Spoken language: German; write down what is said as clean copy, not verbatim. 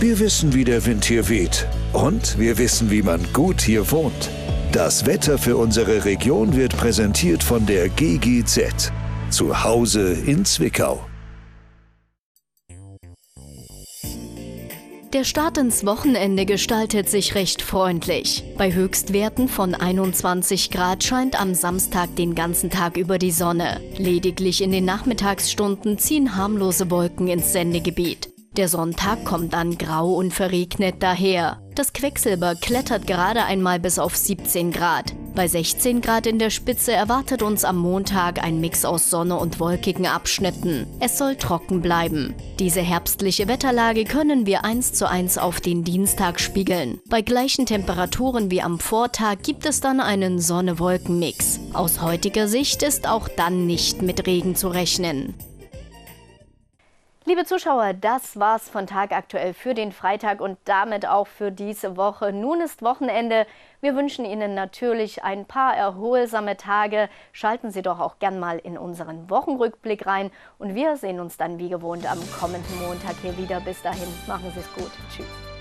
Wir wissen, wie der Wind hier weht. Und wir wissen, wie man gut hier wohnt. Das Wetter für unsere Region wird präsentiert von der GGZ. Zu Hause in Zwickau. Der Start ins Wochenende gestaltet sich recht freundlich. Bei Höchstwerten von 21 Grad scheint am Samstag den ganzen Tag über die Sonne. Lediglich in den Nachmittagsstunden ziehen harmlose Wolken ins Sendegebiet. Der Sonntag kommt dann grau und verregnet daher. Das Quecksilber klettert gerade einmal bis auf 17 Grad. Bei 16 Grad in der Spitze erwartet uns am Montag ein Mix aus Sonne und wolkigen Abschnitten. Es soll trocken bleiben. Diese herbstliche Wetterlage können wir 1:1 auf den Dienstag spiegeln. Bei gleichen Temperaturen wie am Vortag gibt es dann einen Sonne-Wolken-Mix. Aus heutiger Sicht ist auch dann nicht mit Regen zu rechnen. Liebe Zuschauer, das war's von Tagaktuell für den Freitag und damit auch für diese Woche. Nun ist Wochenende. Wir wünschen Ihnen natürlich ein paar erholsame Tage. Schalten Sie doch auch gern mal in unseren Wochenrückblick rein und wir sehen uns dann wie gewohnt am kommenden Montag hier wieder. Bis dahin, machen Sie es gut. Tschüss.